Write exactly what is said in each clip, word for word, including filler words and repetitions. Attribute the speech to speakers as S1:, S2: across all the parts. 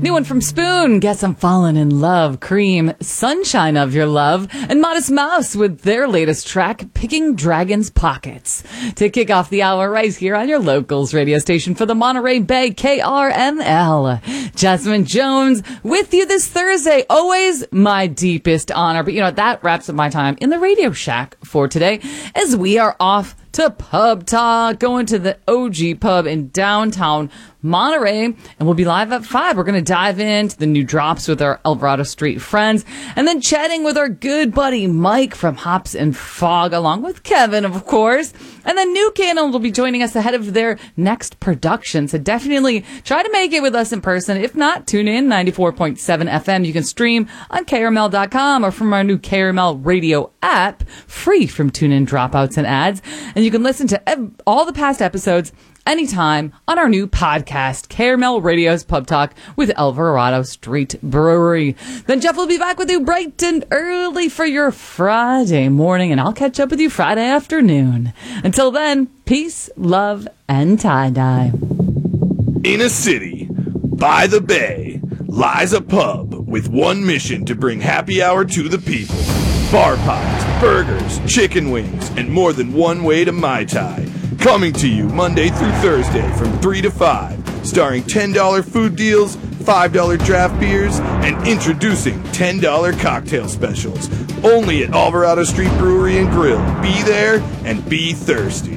S1: New one from Spoon, Guess I'm Falling in Love. Cream, Sunshine of Your Love. And Modest Mouse with their latest track, Picking Dragon's Pockets. To kick off the hour right here on your locals radio station for the Monterey Bay, K R M L. Jasmine Jones with you this Thursday. Always my deepest honor. But you know, that wraps up my time in the Radio Shack for today as we are off to Pub Talk, going to the O G Pub in downtown Monterey, and we'll be live at five. We're going to dive into the new drops with our Alvarado Street friends, and then chatting with our good buddy Mike from Hops and Fog, along with Kevin, of course. And then New Cannon will be joining us ahead of their next production, so definitely try to make it with us in person. If not, tune in, ninety-four point seven F M. You can stream on K R M L dot com or from our new K R M L radio app, free from tune-in dropouts and ads. And you can listen to ev- all the past episodes anytime on our new podcast, K R M L Radio's Pub Talk with Alvarado Street Brewery. Then Jeff will be back with you bright and early for your Friday morning, and I'll catch up with you Friday afternoon. Until then, peace, love, and tie-dye.
S2: In a city by the bay lies a pub with one mission to bring happy hour to the people. Bar pies, burgers, chicken wings, and more than one way to Mai Tai. Coming to you Monday through Thursday from three to five, starring ten dollar food deals, five dollar draft beers, and introducing ten dollar cocktail specials. Only at Alvarado Street Brewery and Grill. Be there and be thirsty.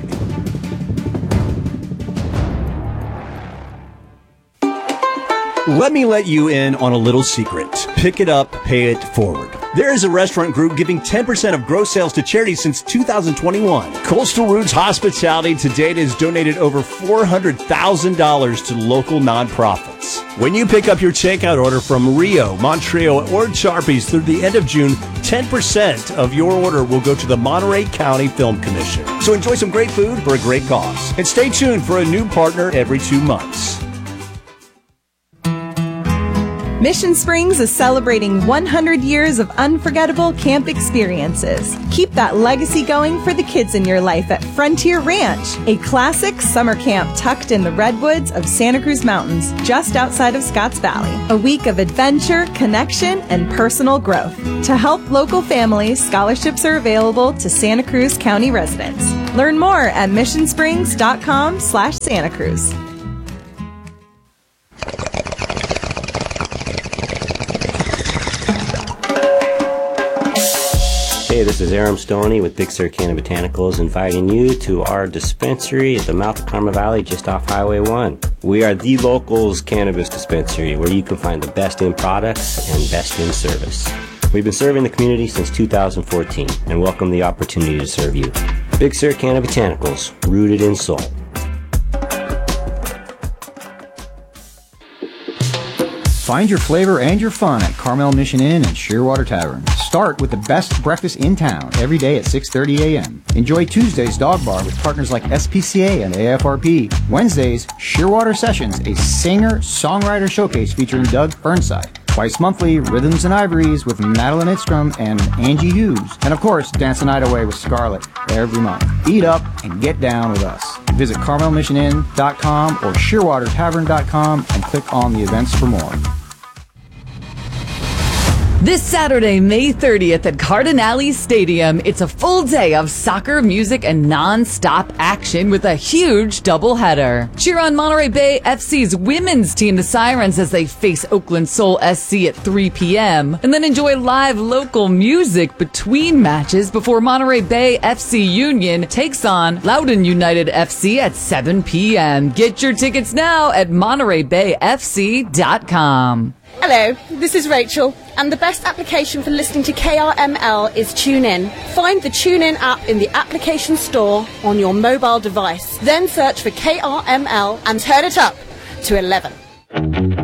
S3: Let me let you in on a little secret. Pick it up, pay it forward. There is a restaurant group giving ten percent of gross sales to charity since two thousand twenty-one. Coastal Roots Hospitality to date has donated over four hundred thousand dollars to local nonprofits. When you pick up your takeout order from Rio, Montreal, or Charpies through the end of June, ten percent of your order will go to the Monterey County Film Commission. So enjoy some great food for a great cause. And stay tuned for a new partner every two months.
S4: Mission Springs is celebrating one hundred years of unforgettable camp experiences. Keep that legacy going for the kids in your life at Frontier Ranch, a classic summer camp tucked in the redwoods of Santa Cruz Mountains, just outside of Scotts Valley. A week of adventure, connection, and personal growth. To help local families, scholarships are available to Santa Cruz County residents. Learn more at mission springs dot com slash Santa Cruz.
S5: Hey, this is Aram Stoney with Big Sur Canna Botanicals, inviting you to our dispensary at the mouth of Karma Valley, just off Highway one. We are the locals cannabis dispensary, where you can find the best in products and best in service. We've been serving the community since two thousand fourteen and welcome the opportunity to serve you. Big Sur Canna Botanicals, rooted in soul.
S6: Find your flavor and your fun at Carmel Mission Inn and Shearwater Tavern. Start with the best breakfast in town every day at six thirty a.m. Enjoy Tuesday's Dog Bar with partners like S P C A and A F R P. Wednesdays, Shearwater Sessions, a singer-songwriter showcase featuring Doug Burnside. Twice monthly, Rhythms and Ivories with Madeline Itstrom and Angie Hughes. And of course, Dance the Night Away with Scarlett every month. Eat up and get down with us. Visit carmel mission inn dot com or shearwater tavern dot com and click on the events for more.
S1: This Saturday, May thirtieth at Cardinale Stadium, it's a full day of soccer, music, and non-stop action with a huge doubleheader. Cheer on Monterey Bay F C's women's team, the Sirens, as they face Oakland Soul S C at three p.m. And then enjoy live local music between matches before Monterey Bay F C Union takes on Loudoun United F C at seven p.m. Get your tickets now at monterey bay f c dot com.
S7: Hello, this is Rachel, and the best application for listening to K R M L is TuneIn. Find the TuneIn app in the application store on your mobile device. Then search for K R M L and turn it up to eleven.